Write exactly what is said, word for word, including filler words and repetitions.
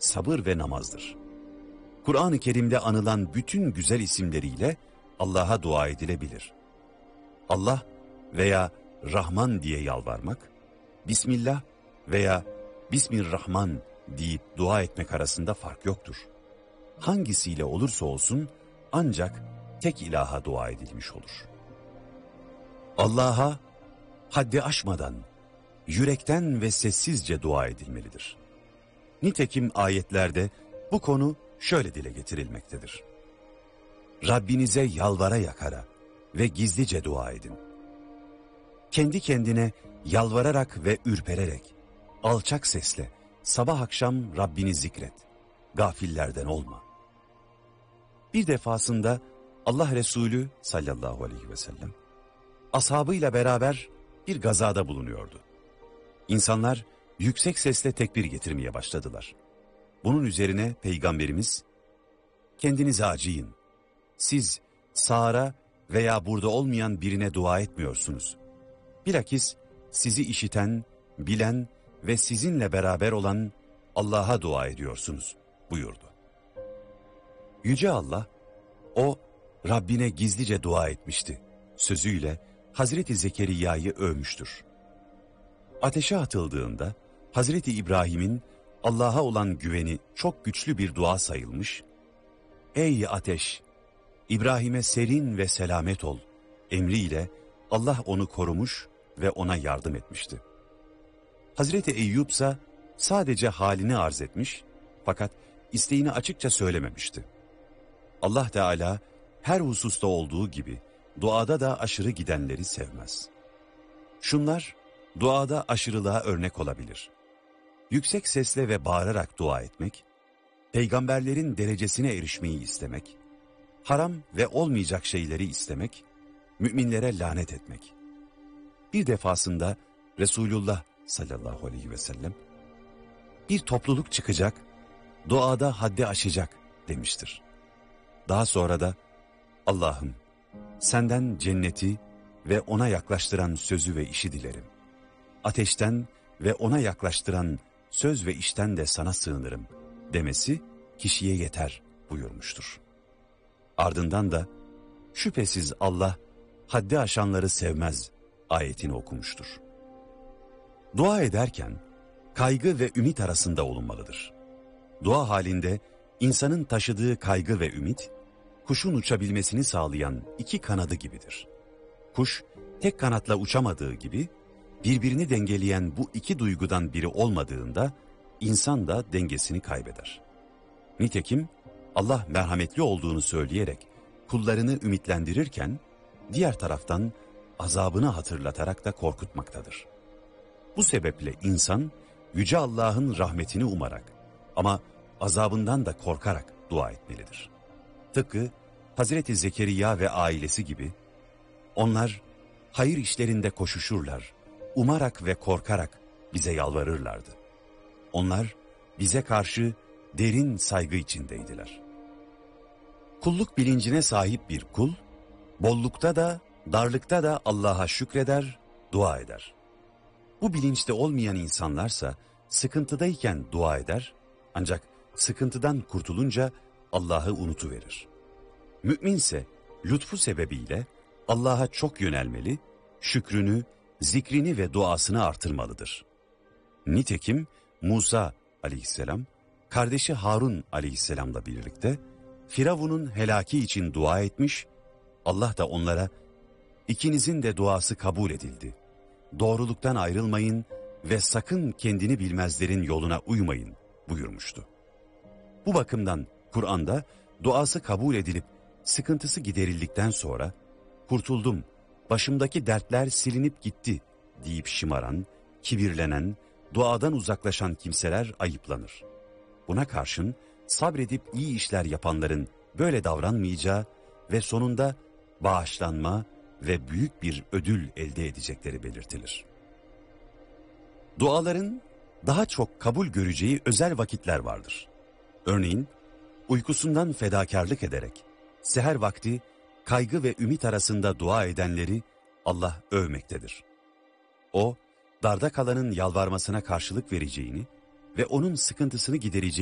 sabır ve namazdır. Kur'an-ı Kerim'de anılan bütün güzel isimleriyle Allah'a dua edilebilir. Allah veya Rahman diye yalvarmak, Bismillah veya Bismillahirrahman deyip dua etmek arasında fark yoktur. Hangisiyle olursa olsun ancak tek ilaha dua edilmiş olur. Allah'a haddi aşmadan, yürekten ve sessizce dua edilmelidir. Nitekim ayetlerde bu konu şöyle dile getirilmektedir. Rabbinize yalvara yakara ve gizlice dua edin. Kendi kendine yalvararak ve ürpererek, alçak sesle sabah akşam Rabbini zikret, gafillerden olma. Bir defasında Allah Resulü sallallahu aleyhi ve sellem, ashabıyla beraber bir gazada bulunuyordu. İnsanlar yüksek sesle tekbir getirmeye başladılar. Bunun üzerine Peygamberimiz, kendinize acıyın, siz sağıra veya burada olmayan birine dua etmiyorsunuz. Bilakis sizi işiten, bilen ve sizinle beraber olan Allah'a dua ediyorsunuz buyurdu. Yüce Allah, o Rabbine gizlice dua etmişti sözüyle Hazreti Zekeriya'yı övmüştür. Ateşe atıldığında Hazreti İbrahim'in Allah'a olan güveni çok güçlü bir dua sayılmış, ''Ey ateş, İbrahim'e serin ve selamet ol'' emriyle Allah onu korumuş ve ona yardım etmişti. Hazreti Eyyub ise sadece halini arz etmiş fakat isteğini açıkça söylememişti. Allah Teala her hususta olduğu gibi duada da aşırı gidenleri sevmez. Şunlar duada aşırılığa örnek olabilir. Yüksek sesle ve bağırarak dua etmek, peygamberlerin derecesine erişmeyi istemek, haram ve olmayacak şeyleri istemek, müminlere lanet etmek. Bir defasında Resulullah sallallahu aleyhi ve sellem, bir topluluk çıkacak, duada haddi aşacak demiştir. Daha sonra da, Allah'ım senden cenneti ve ona yaklaştıran sözü ve işi dilerim. Ateşten ve ona yaklaştıran söz ve işten de sana sığınırım demesi kişiye yeter buyurmuştur. Ardından da şüphesiz Allah haddi aşanları sevmez ayetini okumuştur. Dua ederken kaygı ve ümit arasında olunmalıdır. Dua halinde insanın taşıdığı kaygı ve ümit, kuşun uçabilmesini sağlayan iki kanadı gibidir. Kuş tek kanatla uçamadığı gibi, birbirini dengeleyen bu iki duygudan biri olmadığında insan da dengesini kaybeder. Nitekim Allah merhametli olduğunu söyleyerek kullarını ümitlendirirken diğer taraftan azabını hatırlatarak da korkutmaktadır. Bu sebeple insan Yüce Allah'ın rahmetini umarak ama azabından da korkarak dua etmelidir. Tıpkı Hazreti Zekeriya ve ailesi gibi onlar hayır işlerinde koşuşurlar, umarak ve korkarak bize yalvarırlardı. Onlar bize karşı derin saygı içindeydiler. Kulluk bilincine sahip bir kul, bollukta da darlıkta da Allah'a şükreder, dua eder. Bu bilinçte olmayan insanlarsa sıkıntıdayken dua eder, ancak sıkıntıdan kurtulunca Allah'ı unutuverir. Müminse lütfu sebebiyle Allah'a çok yönelmeli, şükrünü, zikrini ve duasını artırmalıdır. Nitekim Musa aleyhisselam, kardeşi Harun aleyhisselamla birlikte Firavun'un helaki için dua etmiş, Allah da onlara, ikinizin de duası kabul edildi. Doğruluktan ayrılmayın ve sakın kendini bilmezlerin yoluna uymayın buyurmuştu. Bu bakımdan Kur'an'da duası kabul edilip sıkıntısı giderildikten sonra kurtuldum, başımdaki dertler silinip gitti deyip şımaran, kibirlenen, duadan uzaklaşan kimseler ayıplanır. Buna karşın sabredip iyi işler yapanların böyle davranmayacağı ve sonunda bağışlanma ve büyük bir ödül elde edecekleri belirtilir. Duaların daha çok kabul göreceği özel vakitler vardır. Örneğin uykusundan fedakarlık ederek seher vakti kaygı ve ümit arasında dua edenleri Allah övmektedir. O, darda kalanın yalvarmasına karşılık vereceğini ve onun sıkıntısını gidereceğini